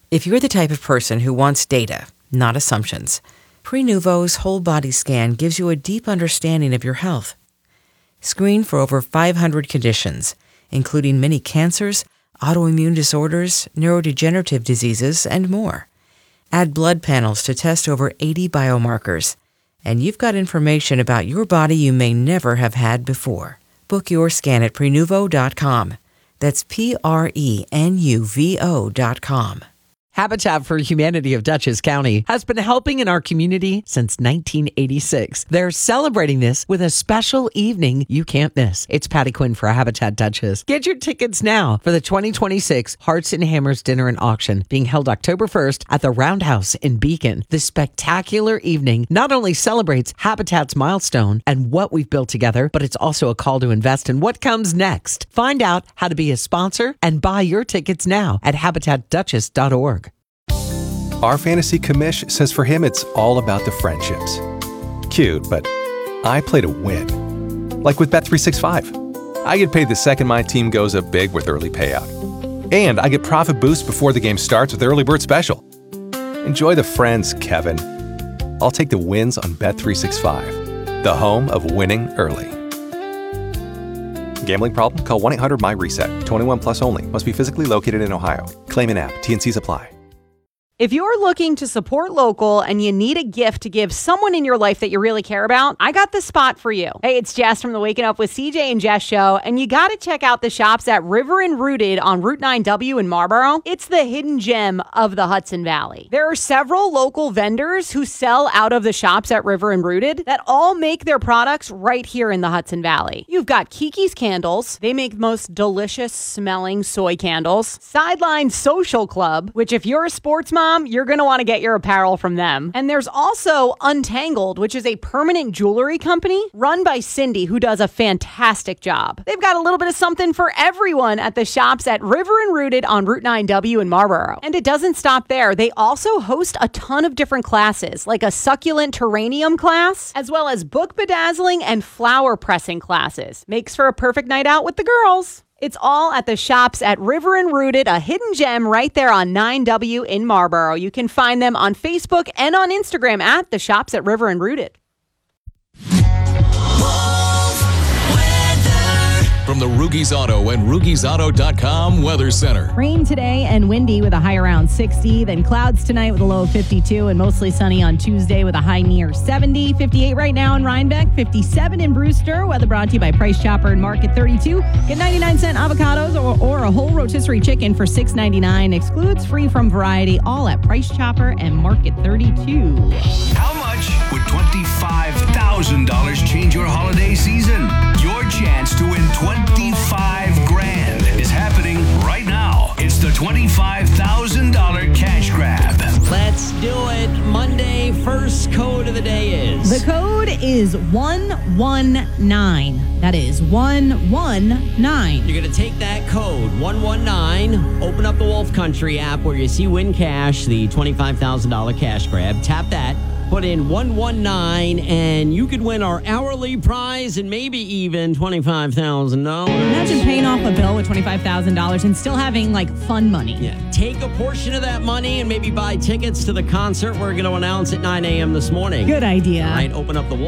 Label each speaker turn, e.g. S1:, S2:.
S1: If you're the type of person who wants data, not assumptions, Prenuvo's whole body scan gives you a deep understanding of your health. Screen for over 500 conditions, including many cancers, autoimmune disorders, neurodegenerative diseases, and more. Add blood panels to test over 80 biomarkers, and you've got information about your body you may never have had before. Book your scan at Prenuvo.com. That's Prenuvo.com.
S2: Habitat for Humanity of Dutchess County has been helping in our community since 1986. They're celebrating this with a special evening you can't miss. It's Patty Quinn for Habitat Dutchess. Get your tickets now for the 2026 Hearts and Hammers Dinner and Auction being held October 1st at the Roundhouse in Beacon. This spectacular evening not only celebrates Habitat's milestone and what we've built together, but it's also a call to invest in what comes next. Find out how to be a sponsor and buy your tickets now at habitatdutchess.org.
S3: Our fantasy commish says for him it's all about the friendships. Cute, but I play to win. Like with Bet365. I get paid the second my team goes up big with early payout. And I get profit boost before the game starts with Early Bird Special. Enjoy the friends, Kevin. I'll take the wins on Bet365, the home of winning early. Gambling problem? Call 1-800-MY-RESET. 21 plus only. Must be physically located in Ohio. Claim in app. T&Cs apply.
S4: If you're looking to support local and you need a gift to give someone in your life that you really care about, I got the spot for you. Hey, it's Jess from the Waking Up with CJ and Jess show, and you got to check out the shops at River and Rooted on Route 9W in Marlboro. It's the hidden gem of the Hudson Valley. There are several local vendors who sell out of the shops at River and Rooted that all make their products right here in the Hudson Valley. You've got Kiki's Candles. They make the most delicious smelling soy candles. Sideline Social Club, which if you're a sports mom, you're going to want to get your apparel from them. And there's also Untangled, which is a permanent jewelry company run by Cindy, who does a fantastic job. They've got a little bit of something for everyone at the shops at River and Rooted on Route 9W in Marlboro. And it doesn't stop there. They also host a ton of different classes, like a succulent terrarium class, as well as book bedazzling and flower pressing classes. Makes for a perfect night out with the girls. It's all at the shops at River and Rooted, a hidden gem right there on 9W in Marlboro. You can find them on Facebook and on Instagram at the shops at River and Rooted.
S5: From the Rugies Auto and RugiesAuto.com Weather Center.
S6: Rain today and windy with a high around 60. Then clouds tonight with a low of 52 and mostly sunny on Tuesday with a high near 70. 58 right now in Rhinebeck, 57 in Brewster. Weather brought to you by Price Chopper and Market 32. Get 99-cent avocados or a whole rotisserie chicken for $6.99. Excludes free from variety, all at Price Chopper and Market 32.
S7: How much would $25,000 change your holiday season? Your chance to win $25,000 is happening right now. It's the $25,000 cash grab.
S2: Let's do it. Monday, first code of the day is...
S6: The code is 119. That is 119.
S2: You're going to take that code, 119, open up the Wolf Country app where you see Win Cash, the $25,000 cash grab. Tap that. Put in 119, and you could win our hourly prize and maybe even $25,000.
S6: Imagine paying off a bill with $25,000 and still having, like, fun money.
S2: Yeah. Take a portion of that money and maybe buy tickets to the concert we're going to announce at 9 a.m. this morning.
S6: Good idea.
S2: All right, open up the Wolf